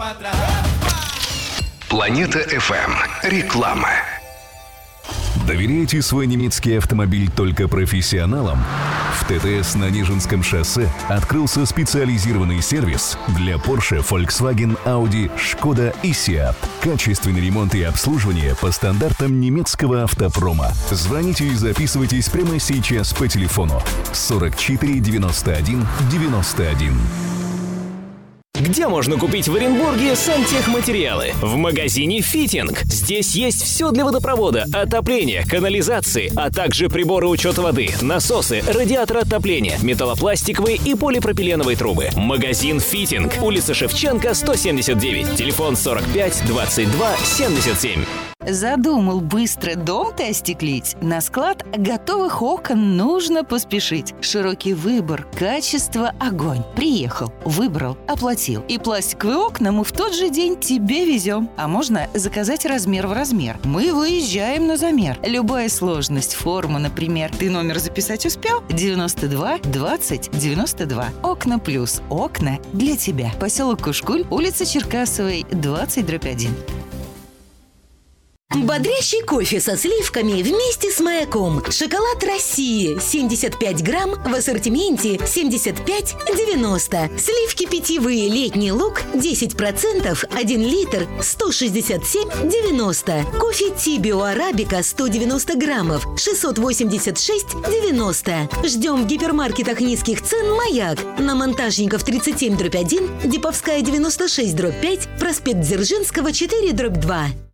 Планета FM. Реклама. Доверяете свой немецкий автомобиль только профессионалам? В ТТС на Нежинском шоссе открылся специализированный сервис для Porsche, Volkswagen, Audi, Skoda и Seat. Качественный ремонт и обслуживание по стандартам немецкого автопрома. Звоните и записывайтесь прямо сейчас по телефону 44 91 91. Где можно купить в Оренбурге сантехматериалы? В магазине «Фитинг». Здесь есть все для водопровода, отопления, канализации, а также приборы учета воды, насосы, радиаторы отопления, металлопластиковые и полипропиленовые трубы. Магазин «Фитинг». Улица Шевченко, 179. Телефон 45 22 77. Задумал быстро дом-то остеклить? На склад готовых окон нужно поспешить. Широкий выбор, качество, огонь. Приехал, выбрал, оплатил. И пластиковые окна мы в тот же день тебе везем. А можно заказать размер в размер. Мы выезжаем на замер. Любая сложность, форма, например. Ты номер записать успел? 92 20 92. Окна плюс. Окна для тебя. Поселок Кушкуль, улица Черкасовой, 20/1. Бодрящий кофе со сливками вместе с маяком. Шоколад России 75 грамм в ассортименте 75,90. Сливки питьевые летний луг 10%, 1 литр 167,90. Кофе Тибио Арабика 190 граммов 686,90. Ждем в гипермаркетах низких цен «Маяк». На Монтажников 37/1, Диповская 96/5, проспект Дзержинского 4/2.